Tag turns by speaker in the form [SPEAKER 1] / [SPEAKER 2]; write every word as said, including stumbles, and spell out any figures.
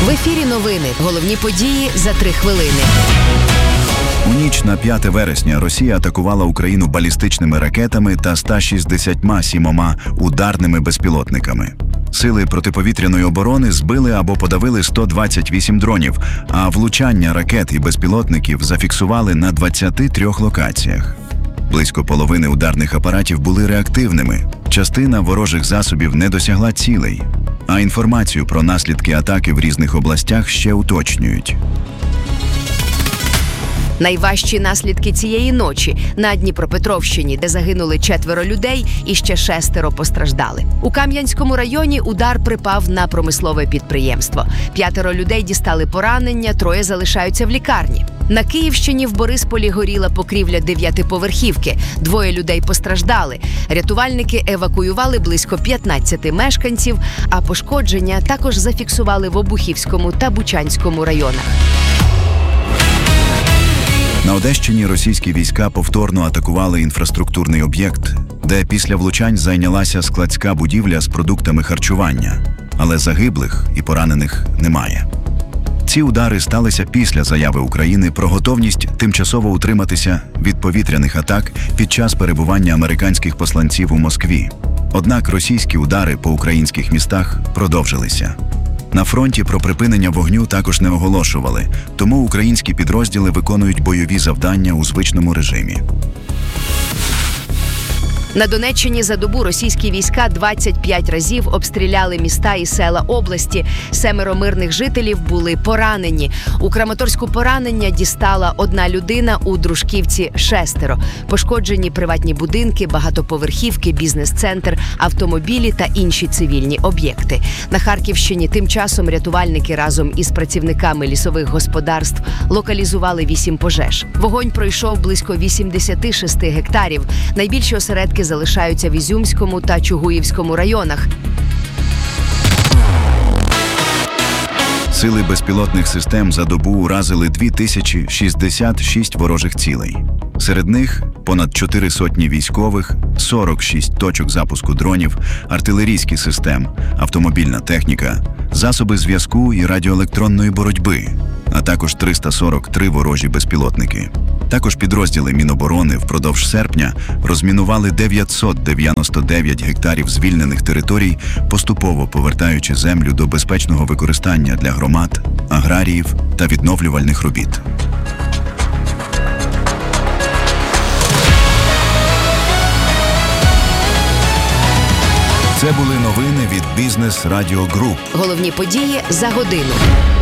[SPEAKER 1] В ефірі новини. Головні події за три хвилини.
[SPEAKER 2] У ніч на п'яте вересня Росія атакувала Україну балістичними ракетами та ста шістдесятьма сімома ударними безпілотниками. Сили протиповітряної оборони збили або подавили сто двадцять вісім дронів, а влучання ракет і безпілотників зафіксували на двадцяти трьох локаціях. Близько половини ударних апаратів були реактивними, частина ворожих засобів не досягла цілей, а інформацію про наслідки атаки в різних областях ще уточнюють.
[SPEAKER 1] Найважчі наслідки цієї ночі на Дніпропетровщині, де загинули четверо людей і ще шестеро постраждали. У Кам'янському районі удар припав на промислове підприємство. П'ятеро людей дістали поранення, троє залишаються в лікарні. На Київщині в Борисполі горіла покрівля дев'ятиповерхівки. Двоє людей постраждали. Рятувальники евакуювали близько п'ятнадцяти мешканців, а пошкодження також зафіксували в Обухівському та Бучанському районах.
[SPEAKER 2] На Одещині російські війська повторно атакували інфраструктурний об'єкт, де після влучань зайнялася складська будівля з продуктами харчування, але загиблих і поранених немає. Ці удари сталися після заяви України про готовність тимчасово утриматися від повітряних атак під час перебування американських посланців у Москві. Однак російські удари по українських містах продовжилися. На фронті про припинення вогню також не оголошували, тому українські підрозділи виконують бойові завдання у звичному режимі.
[SPEAKER 1] На Донеччині за добу російські війська двадцять п'ять разів обстріляли міста і села області. Семеро мирних жителів були поранені. У Краматорську поранення дістала одна людина, у Дружківці – шестеро. Пошкоджені приватні будинки, багатоповерхівки, бізнес-центр, автомобілі та інші цивільні об'єкти. На Харківщині тим часом рятувальники разом із працівниками лісових господарств локалізували вісім пожеж. Вогонь пройшов близько вісімдесят шість гектарів. Найбільші осередки залишаються в Ізюмському та Чугуївському районах.
[SPEAKER 2] Сили безпілотних систем за добу уразили дві тисячі шістдесят шість ворожих цілей. Серед них понад чотири сотні військових, сорок шість точок запуску дронів, артилерійські систем, автомобільна техніка, засоби зв'язку і радіоелектронної боротьби, а також триста сорок три ворожі безпілотники. Також підрозділи Міноборони впродовж серпня розмінували дев'ятсот дев'яносто дев'ять гектарів звільнених територій, поступово повертаючи землю до безпечного використання для громад, аграріїв та відновлювальних робіт. Це були новини від Бізнес Радіо Груп.
[SPEAKER 1] Головні події за годину.